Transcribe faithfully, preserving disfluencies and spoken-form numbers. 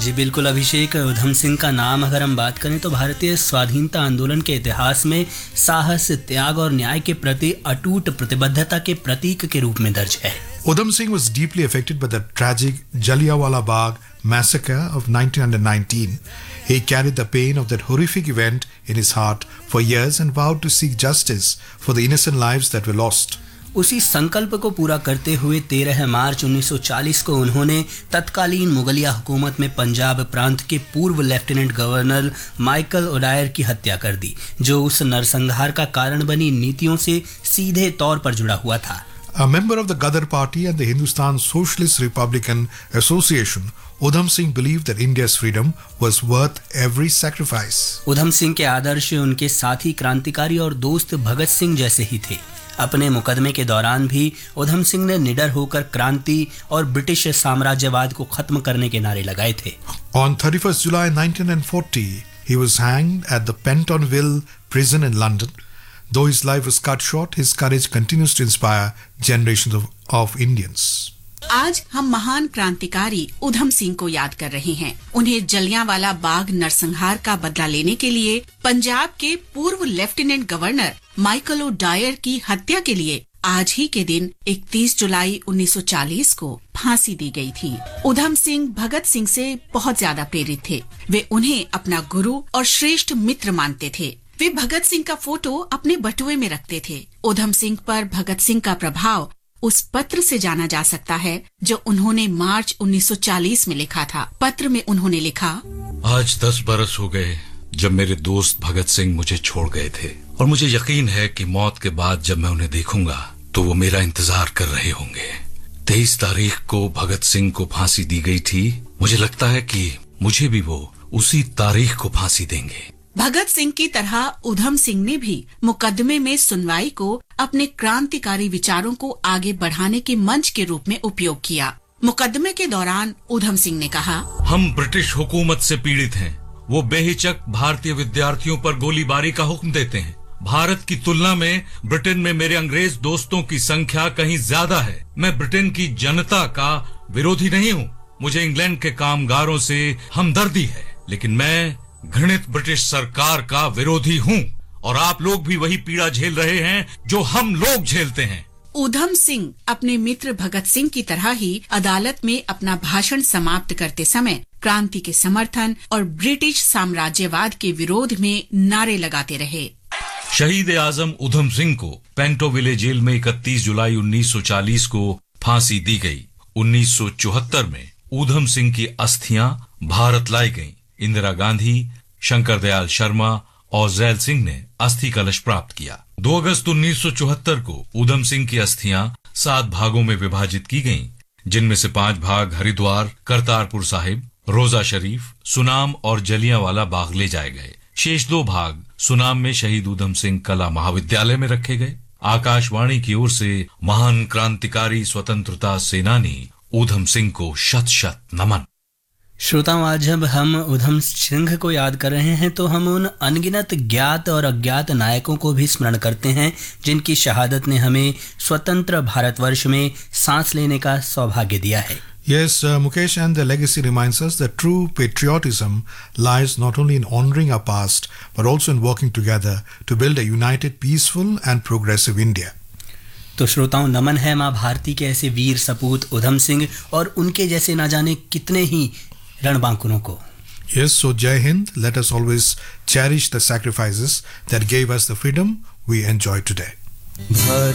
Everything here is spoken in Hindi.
जी बिल्कुल अभिषेक, उधम सिंह का नाम अगर हम बात करें तो भारतीय स्वाधीनता आंदोलन के इतिहास में साहस, त्याग और न्याय के प्रति अटूट प्रतिबद्धता के प्रतीक के रूप में दर्ज है। Udham Singh was deeply affected by the tragic Jallianwala Bagh massacre of nineteen nineteen. He carried the pain of that horrific event in his heart for years and vowed to seek justice for the innocent lives that were lost. उसी संकल्प को पूरा करते हुए तेरह मार्च उन्नीस सौ चालीस को उन्होंने तत्कालीन मुगलिया हुकूमत में पंजाब प्रांत के पूर्व लेफ्टिनेंट गवर्नर माइकल ओडायर की हत्या कर दी, जो उस नरसंहार का कारण बनी नीतियों से सीधे तौर पर जुड़ा हुआ था। A member of the Gadar Party and the Hindustan Socialist Republican Association, Udham Singh believed that India's freedom was worth every sacrifice. Udham Singh के आदर्श उनके साथी क्रांतिकारी और दोस्त भगत सिंह जैसे ही थे। अपने मुकदमे के दौरान भी उधम सिंह ने निडर होकर क्रांति और ब्रिटिश साम्राज्यवाद को खत्म करने के नारे लगाए थे। On thirty-first July nineteen forty, he was hanged at the Pentonville prison in London. Though his life was cut short, his courage continues to inspire generations of, of Indians. आज हम महान क्रांतिकारी उधम सिंह को याद कर रहे हैं। उन्हें जलियांवाला बाग नरसंहार का बदला लेने के लिए पंजाब के पूर्व लेफ्टिनेंट गवर्नर माइकल ओडायर की हत्या के लिए आज ही के दिन इकतीस जुलाई उन्नीस सौ चालीस को फांसी दी गई थी। उधम सिंह भगत सिंह से बहुत ज्यादा प्रेरित थे। वे उन्हें अपना गुरु और श्रेष्ठ मित्र मानते थे। वे भगत सिंह का फोटो अपने बटुए में रखते थे। उधम सिंह पर भगत सिंह का प्रभाव उस पत्र से जाना जा सकता है जो उन्होंने मार्च उन्नीस सौ चालीस में लिखा था। पत्र में उन्होंने लिखा, आज दस बरस हो गए जब मेरे दोस्त भगत सिंह मुझे छोड़ गए थे, और मुझे यकीन है कि मौत के बाद जब मैं उन्हें देखूंगा तो वो मेरा इंतजार कर रहे होंगे। तेईस तारीख को भगत सिंह को फांसी दी गई थी। मुझे लगता है कि मुझे भी वो उसी तारीख को फांसी देंगे। भगत सिंह की तरह उधम सिंह ने भी मुकदमे में सुनवाई को अपने क्रांतिकारी विचारों को आगे बढ़ाने के मंच के रूप में उपयोग किया। मुकदमे के दौरान उधम सिंह ने कहा, हम ब्रिटिश हुकूमत से पीड़ित हैं। वो बेहिचक भारतीय विद्यार्थियों पर गोलीबारी का हुक्म देते हैं। भारत की तुलना में ब्रिटेन में मेरे अंग्रेज दोस्तों की संख्या कहीं ज्यादा है। मैं ब्रिटेन की जनता का विरोधी नहीं हूँ। मुझे इंग्लैंड के कामगारों से हमदर्दी है, लेकिन मैं घृणित ब्रिटिश सरकार का विरोधी हूँ, और आप लोग भी वही पीड़ा झेल रहे हैं जो हम लोग झेलते हैं। उधम सिंह अपने मित्र भगत सिंह की तरह ही अदालत में अपना भाषण समाप्त करते समय क्रांति के समर्थन और ब्रिटिश साम्राज्यवाद के विरोध में नारे लगाते रहे। शहीद आजम उधम सिंह को पेंटोविले जेल में इकतीस जुलाई उन्नीस सौ चालीस को फांसी दी गई। उन्नीस सौ चौहत्तर में उधम सिंह की अस्थियां भारत लाई गईं। इंदिरा गांधी, शंकर दयाल शर्मा और जैल सिंह ने अस्थि कलश प्राप्त किया। दो अगस्त उन्नीस सौ चौहत्तर को उधम सिंह की अस्थियां सात भागों में विभाजित की गईं, जिनमें से पांच भाग हरिद्वार, करतारपुर साहिब, रोजा शरीफ, सुनाम और जलियांवाला बाग ले जाए गए। शेष दो भाग सुनाम में शहीद उधम सिंह कला महाविद्यालय में रखे गए। आकाशवाणी की ओर से महान क्रांतिकारी स्वतंत्रता सेनानी उधम सिंह को शत शत नमन। श्रोताओं, आज जब हम उधम सिंह को याद कर रहे हैं तो हम उन अनगिनत ज्ञात और अज्ञात नायकों को भी स्मरण करते हैं जिनकी शहादत ने हमें स्वतंत्र भारतवर्ष में सांस लेने का सौभाग्य दिया है। Yes, uh, Mukesh, and the legacy reminds us that true patriotism lies not only in honoring our past, but also in working together to build a united, peaceful and progressive India. तो श्रोताओं, नमन है माँ भारती के ऐसे वीर सपूत उधम सिंह और उनके जैसे ना जाने कितने ही रणबांकुरों को। Yes, so Jai Hind, let us always cherish the sacrifices that gave us the freedom we enjoy today.